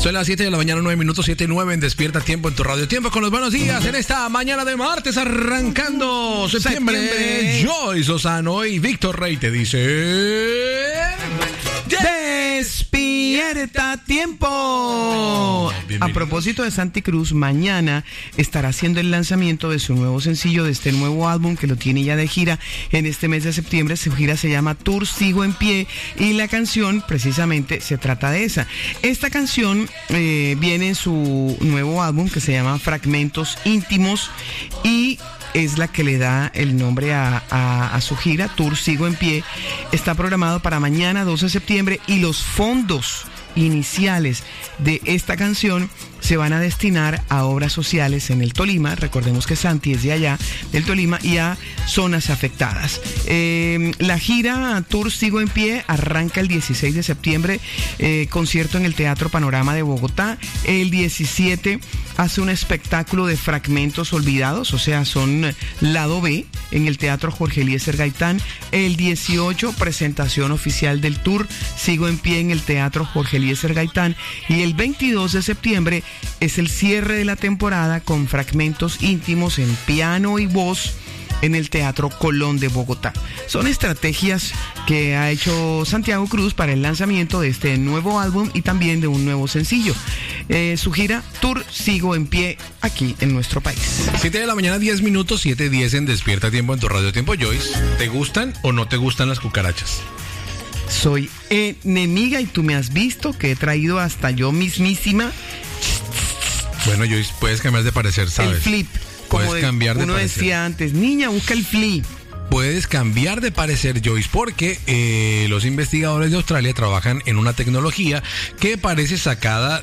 Son las 7 de la mañana, 9 minutos, 7:09 en Despierta Tiempo en tu Radio Tiempo con los buenos días en esta mañana de martes arrancando septiembre. Joyce Lozano y Víctor Rey te dice... ¡Despierta Tiempo! A propósito de Santi Cruz, mañana estará haciendo el lanzamiento de su nuevo sencillo, de este nuevo álbum que lo tiene ya de gira en este mes de septiembre. Su gira se llama Tour Sigo en Pie y la canción precisamente se trata de esa. Esta canción viene en su nuevo álbum que se llama Fragmentos Íntimos y es la que le da el nombre a su gira, Tour Sigo en Pie. Está programado para mañana, 12 de septiembre, y los fondos iniciales de esta canción se van a destinar a obras sociales en el Tolima. Recordemos que Santi es de allá, del Tolima, y a zonas afectadas. La gira Tour Sigo en Pie arranca el 16 de septiembre, concierto en el Teatro Panorama de Bogotá. El 17 hace un espectáculo de fragmentos olvidados, o sea, son lado B, en el Teatro Jorge Eliezer Gaitán. El 18, presentación oficial del Tour Sigo en Pie en el Teatro Jorge Eliezer Gaitán. Y el 22 de septiembre es el cierre de la temporada con fragmentos íntimos en piano y voz en el Teatro Colón de Bogotá. Son estrategias que ha hecho Santiago Cruz para el lanzamiento de este nuevo álbum y también de un nuevo sencillo. Su gira Tour Sigo en Pie aquí en nuestro país. 7 de la mañana, 10 minutos, 7:10 en Despierta Tiempo en tu Radio Tiempo. Joyce, ¿te gustan o no te gustan las cucarachas? Soy enemiga y tú me has visto que he traído hasta yo mismísima. Bueno, Joyce, puedes cambiar de parecer, ¿sabes? El flip. Como puedes cambiar de uno parecer. Decía antes, niña, busca el flip. Puedes cambiar de parecer, Joyce, porque los investigadores de Australia trabajan en una tecnología que parece sacada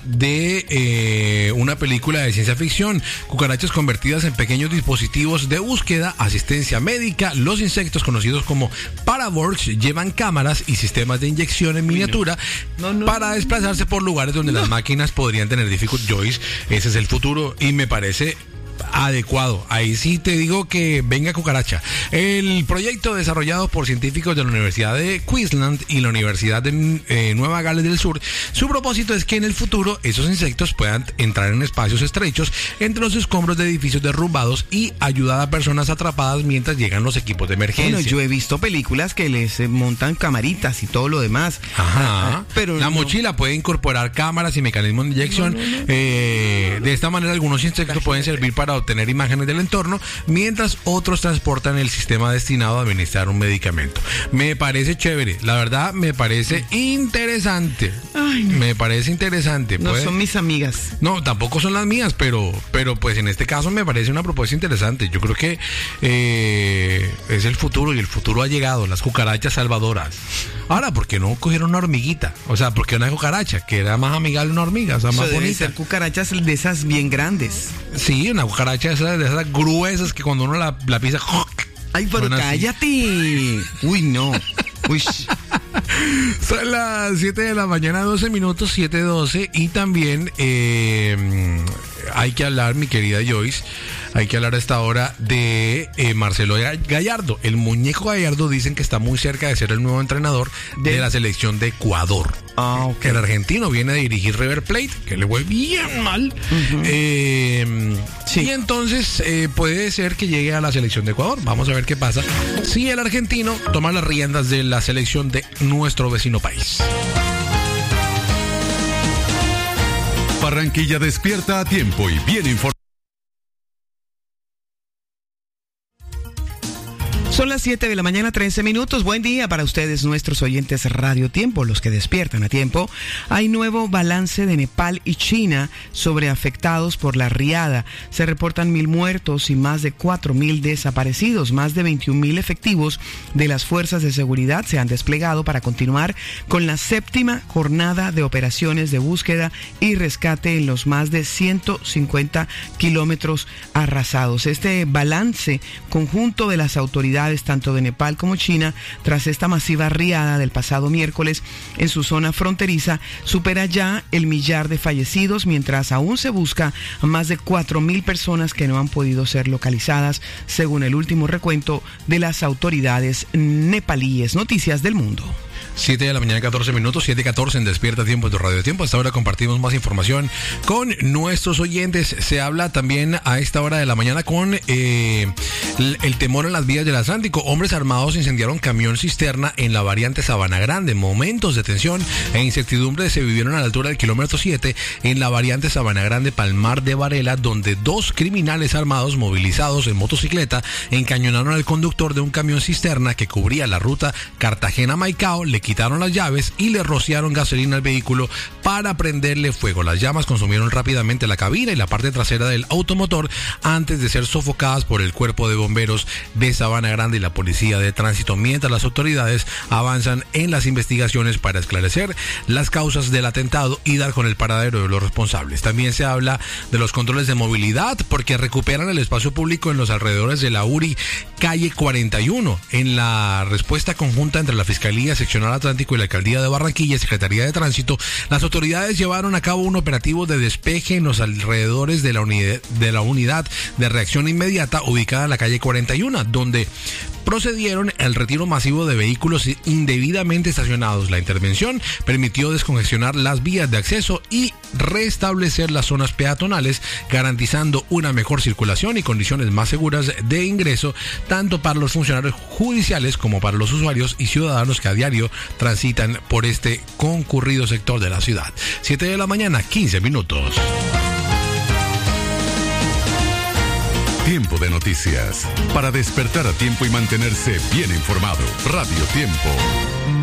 de una película de ciencia ficción. Cucarachas convertidas en pequeños dispositivos de búsqueda, asistencia médica. Los insectos, conocidos como paravores, llevan cámaras y sistemas de inyección en miniatura para desplazarse por lugares donde las máquinas podrían tener dificultad. Joyce, ese es el futuro y me parece adecuado. Ahí sí te digo que venga cucaracha. El proyecto desarrollado por científicos de la Universidad de Queensland y la Universidad de Nueva Gales del Sur, su propósito es que en el futuro esos insectos puedan entrar en espacios estrechos entre los escombros de edificios derrumbados y ayudar a personas atrapadas mientras llegan los equipos de emergencia. Bueno, yo he visto películas que les montan camaritas y todo lo demás. Ajá. Pero la mochila puede incorporar cámaras y mecanismos de inyección. De esta manera algunos insectos pueden servir para obtener imágenes del entorno, mientras otros transportan el sistema destinado a administrar un medicamento. Me parece chévere, la verdad me parece interesante. Ay, no. Me parece interesante. No son mis amigas. No, tampoco son las mías, pero pues en este caso me parece una propuesta interesante. Yo creo que es el futuro y el futuro ha llegado, las cucarachas salvadoras. Ahora, ¿por qué no cogieron una hormiguita? O sea, ¿por qué una cucaracha? Que era más amigable una hormiga, o sea, más bonita. Deben ser cucarachas de esas bien grandes. Sí, una cucaracha de esas gruesas que cuando uno la pisa... ¡Ay, pero cállate! Uy, no. Uy. Son las 7 de la mañana, 12 minutos, 7:12. Y también hay que hablar, mi querida Joyce, hay que hablar a esta hora de Marcelo Gallardo. El muñeco Gallardo dicen que está muy cerca de ser el nuevo entrenador de la selección de Ecuador. Ah, okay. El argentino viene a dirigir River Plate, que le fue bien mal. Sí. Y entonces puede ser que llegue a la selección de Ecuador. Vamos a ver qué pasa si el argentino toma las riendas de la selección de nuestro vecino país. Barranquilla despierta a tiempo y bien informado. Son las 7 de la mañana, 13 minutos. Buen día para ustedes, nuestros oyentes Radio Tiempo, los que despiertan a tiempo. Hay nuevo balance de Nepal y China sobre afectados por la riada. Se reportan 1,000 muertos y más de 4,000 desaparecidos. Más de 21,000 efectivos de las fuerzas de seguridad se han desplegado para continuar con la 7ª jornada de operaciones de búsqueda y rescate en los más de 150 kilómetros arrasados. Este balance conjunto de las autoridades tanto de Nepal como China, tras esta masiva riada del pasado miércoles en su zona fronteriza, supera ya el 1,000,000 de fallecidos, mientras aún se busca a más de 4,000 personas que no han podido ser localizadas, según el último recuento de las autoridades nepalíes. Noticias del mundo. 7 de la mañana, 14 minutos, 7:14 en Despierta Tiempo, de tu Radio Tiempo. Hasta ahora compartimos más información con nuestros oyentes. Se habla también a esta hora de la mañana con el temor en las vías del Atlántico. Hombres armados incendiaron camión cisterna en la variante Sabana Grande. Momentos de tensión e incertidumbre se vivieron a la altura del kilómetro 7 en la variante Sabana Grande, Palmar de Varela, donde dos criminales armados movilizados en motocicleta encañonaron al conductor de un camión cisterna que cubría la ruta Cartagena-Maicao, le quitaron las llaves y le rociaron gasolina al vehículo para prenderle fuego. Las llamas consumieron rápidamente la cabina y la parte trasera del automotor antes de ser sofocadas por el cuerpo de bomberos de Sabana Grande y la policía de tránsito, mientras las autoridades avanzan en las investigaciones para esclarecer las causas del atentado y dar con el paradero de los responsables. También se habla de los controles de movilidad porque recuperan el espacio público en los alrededores de la URI calle 41. En la respuesta conjunta entre la Fiscalía Seccional Atlántico y la Alcaldía de Barranquilla y Secretaría de Tránsito, las autoridades llevaron a cabo un operativo de despeje en los alrededores de la unidad de reacción inmediata ubicada en la calle 41, donde procedieron al retiro masivo de vehículos indebidamente estacionados. La intervención permitió descongestionar las vías de acceso y restablecer las zonas peatonales, garantizando una mejor circulación y condiciones más seguras de ingreso, tanto para los funcionarios judiciales como para los usuarios y ciudadanos que a diario transitan por este concurrido sector de la ciudad. 7 de la mañana, 15 minutos. Tiempo de noticias. Para despertar a tiempo y mantenerse bien informado. Radio Tiempo.